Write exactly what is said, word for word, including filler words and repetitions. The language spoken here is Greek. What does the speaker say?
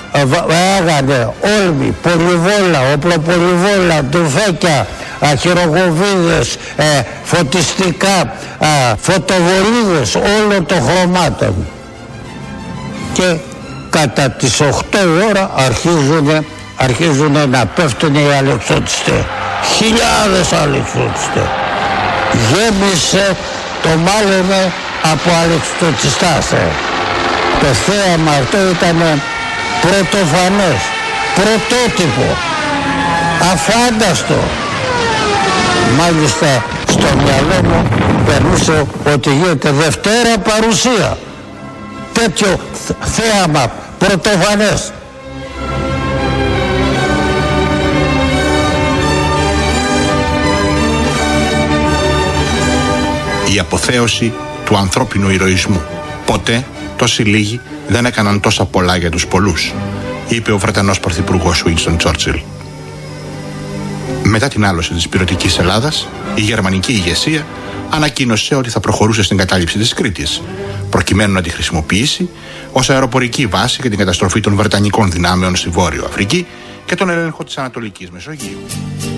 έγανε όλμη, πολυβόλα, οπλοπολυβόλα, τουφέκια, χειροκοβίδες, ε, φωτιστικά, ε, φωτοβολίδες όλων των χρωμάτων. Και κατά τις οκτώ ώρα αρχίζουν, αρχίζουν να πέφτουν οι αλεξιωτιστές. Χιλιάδες αλεξιωτιστές. Γέμισε το μάλλον από αλεξιωτιστάς. Ε. Το θέαμα αυτό ήταν πρωτοφανές, πρωτότυπο, αφάνταστο. Μάλιστα στο μυαλό μου περνούσε ότι γίνεται Δευτέρα παρουσία. Τέτοιο θέαμα πρωτοφανές. Η αποθέωση του ανθρώπινου ηρωισμού. Ποτέ τόσοι λίγοι δεν έκαναν τόσα πολλά για τους πολλούς, είπε ο Βρετανός πρωθυπουργός Winston Churchill. Μετά την άλωση της πειρωτικής Ελλάδας, η γερμανική ηγεσία ανακοίνωσε ότι θα προχωρούσε στην κατάληψη της Κρήτης, προκειμένου να τη χρησιμοποιήσει ως αεροπορική βάση για την καταστροφή των βρετανικών δυνάμεων στη Βόρειο Αφρική και τον έλεγχο της Ανατολικής Μεσογείου.